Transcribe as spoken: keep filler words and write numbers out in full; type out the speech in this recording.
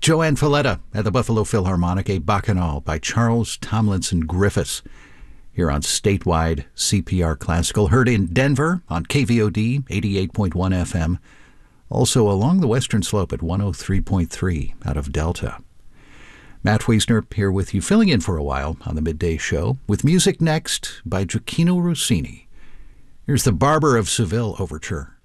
Joanne Falletta at the Buffalo Philharmonic, a Bacchanal by Charles Tomlinson Griffiths, here on statewide C P R Classical, heard in Denver on K V O D eighty-eight point one F M, also along the western slope at one oh three point three out of Delta. Matt Wiesner here with you, filling in for a while on the midday show, with music next by Gioacchino Rossini. Here's the Barber of Seville Overture.